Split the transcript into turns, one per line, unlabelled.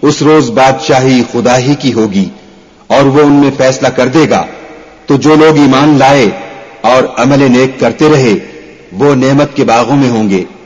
उस रोज बादशाही खुदा ही की होगी और वो उनमें फैसला कर देगा। तो जो लोग ईमान लाए और अमल नेक करते रहे वो नेमत के बागों में होंगे